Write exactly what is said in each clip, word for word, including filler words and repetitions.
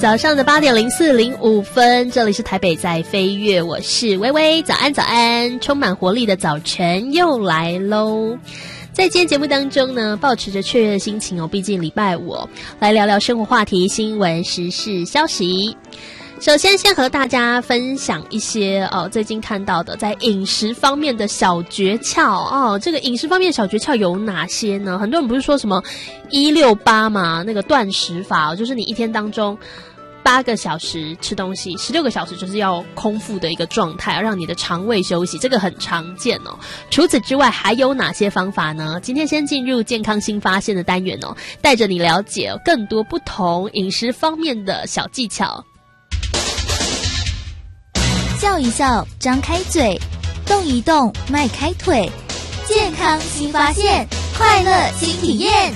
早上的八点零四零五分，这里是台北在飞跃，我是微微，早安早安，充满活力的早晨又来喽。在今天节目当中呢，抱持着雀跃的心情哦，毕竟礼拜五哦，来聊聊生活话题、新闻、时事消息。首先先和大家分享一些哦，最近看到的在饮食方面的小诀窍哦。这个饮食方面的小诀窍有哪些呢？很多人不是说什么一六八嘛，那个断食法、哦、就是你一天当中八个小时吃东西，十六个小时就是要空腹的一个状态，让你的肠胃休息，这个很常见哦。除此之外还有哪些方法呢？今天先进入健康新发现的单元哦，带着你了解、哦、更多不同饮食方面的小技巧。 笑一笑，张开嘴，动一动，迈开腿，健康新发现，快乐新体验。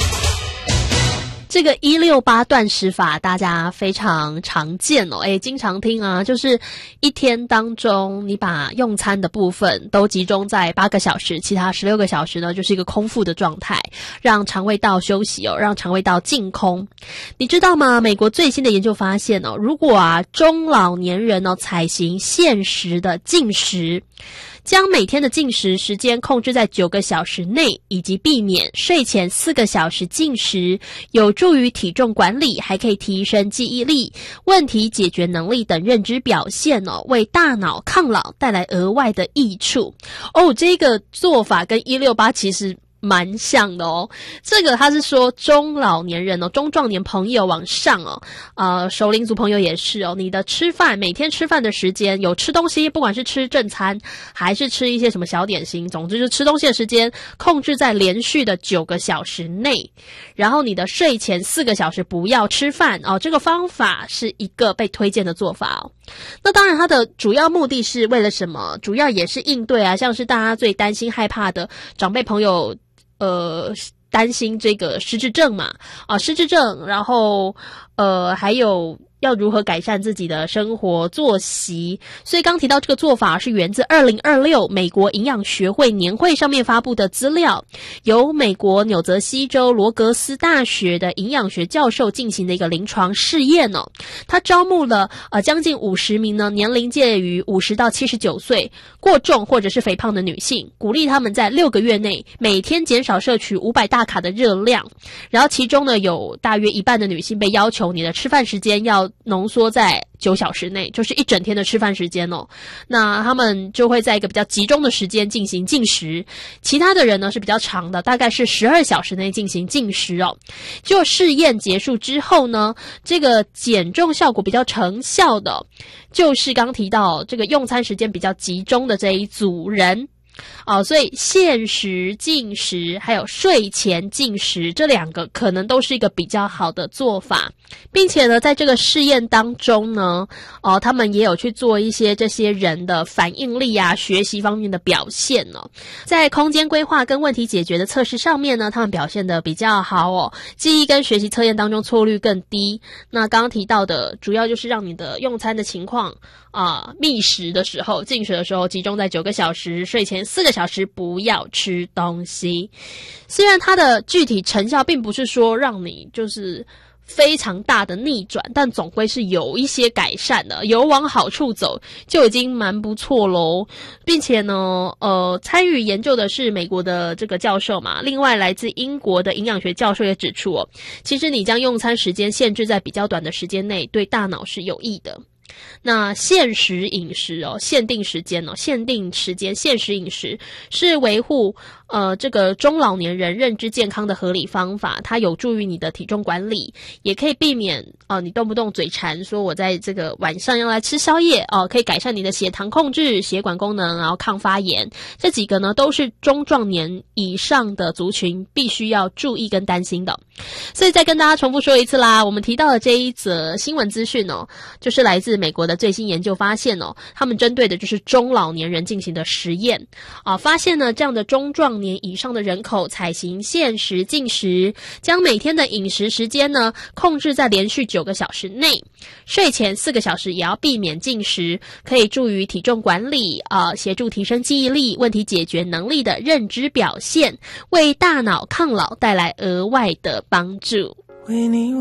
这个一六八断食法大家非常常见哦，诶经常听啊，就是一天当中你把用餐的部分都集中在八个小时，其他十六个小时呢就是一个空腹的状态，让肠胃道休息哦，让肠胃道净空。你知道吗？美国最新的研究发现哦，如果啊中老年人哦采行限时的进食，将每天的进食时间控制在九个小时内，以及避免睡前四个小时进食，有助于体重管理，还可以提升记忆力、问题解决能力等认知表现哦，为大脑抗老带来额外的益处哦。这个做法跟一六八其实蛮像的哦。这个他是说中老年人哦，中壮年朋友往上哦，呃，熟龄族朋友也是哦。你的吃饭，每天吃饭的时间有吃东西，不管是吃正餐还是吃一些什么小点心，总之就是吃东西的时间控制在连续的九个小时内。然后你的睡前四个小时不要吃饭哦。这个方法是一个被推荐的做法哦。那当然，它的主要目的是为了什么？主要也是应对啊，像是大家最担心害怕的长辈朋友。呃，担心这个失智症嘛，啊，失智症，然后呃，还有要如何改善自己的生活作息。所以刚提到这个做法是源自二零二六美国营养学会年会上面发布的资料，由美国纽泽西州罗格斯大学的营养学教授进行的一个临床试验哦。他招募了呃将近五十名呢年龄介于五十到七十九岁过重或者是肥胖的女性，鼓励他们在六个月内每天减少摄取五百大卡的热量。然后其中呢有大约一半的女性被要求你的吃饭时间要浓缩在九小时内，就是一整天的吃饭时间哦。那他们就会在一个比较集中的时间进行进食，其他的人呢是比较长的，大概是十二小时内进行进食哦。就试验结束之后呢，这个减重效果比较成效的，就是刚提到这个用餐时间比较集中的这一组人。哦，所以限时进食还有睡前进食这两个可能都是一个比较好的做法，并且呢在这个试验当中呢哦，他们也有去做一些这些人的反应力啊学习方面的表现哦。在空间规划跟问题解决的测试上面呢，他们表现得比较好哦，记忆跟学习测验当中错误率更低。那刚刚提到的主要就是让你的用餐的情况啊，密食的时候进食的时候集中在九个小时，睡前四个小时不要吃东西。虽然它的具体成效并不是说让你就是非常大的逆转，但总归是有一些改善的，有往好处走就已经蛮不错咯。并且呢呃，参与研究的是美国的这个教授嘛，另外来自英国的营养学教授也指出哦，其实你将用餐时间限制在比较短的时间内对大脑是有益的。那限时饮食哦，限定时间哦，限定时间限时饮食是维护呃这个中老年人认知健康的合理方法，它有助于你的体重管理，也可以避免哦你动不动嘴馋说我在这个晚上要来吃宵夜哦，可以改善你的血糖控制、血管功能，然后抗发炎，这几个呢都是中壮年以上的族群必须要注意跟担心的。所以再跟大家重复说一次啦，我们提到的这一则新闻资讯哦，就是来自美国的最新研究发现哦，他们针对的就是中老年人进行的实验啊，发现呢这样的中壮年以上的人口采行限时进食，将每天的饮食时间呢控制在连续九个小时内，睡前四个小时也要避免进食，可以助于体重管理啊，协助提升记忆力、问题解决能力的认知表现，为大脑抗老带来额外的帮助。为你